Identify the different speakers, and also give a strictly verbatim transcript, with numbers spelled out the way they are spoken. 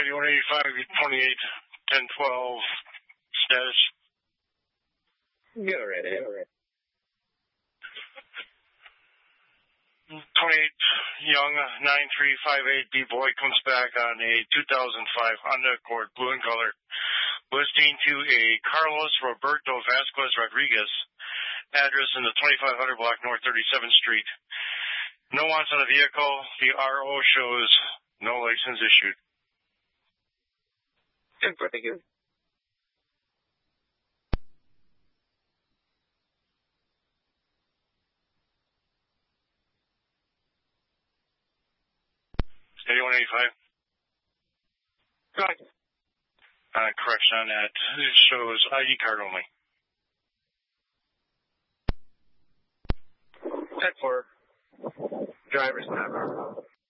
Speaker 1: Steady one eighty-five, twenty-eight, ten twelve, status.
Speaker 2: Go right ahead.
Speaker 1: twenty-eight, Young, nine three five eight, B-Boy comes back on a two thousand five Honda Accord, blue in color, listing to a Carlos Roberto Vasquez Rodriguez, address in the twenty-five hundred block North thirty-seventh Street. No wants on the vehicle. The R O shows no license issued.
Speaker 2: And pretty good.
Speaker 1: Steady one eighty-five.
Speaker 2: Right.
Speaker 1: Uh, correction on that. It shows I D card only.
Speaker 2: Set for driver's number.